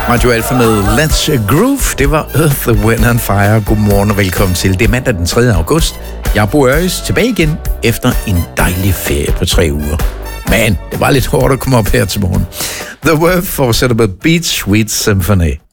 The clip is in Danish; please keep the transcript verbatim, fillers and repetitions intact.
Radio Alfa med Let's Groove. Det var Earth, Wind and Fire. Godmorgen og velkommen til. Det er mandag den tredje august. Jeg er Bo Øjes, tilbage igen efter en dejlig ferie på tre uger. Men det var lidt hårdt at komme op her til morgen. The Verve fortsætter med Beat Sweet Symphony.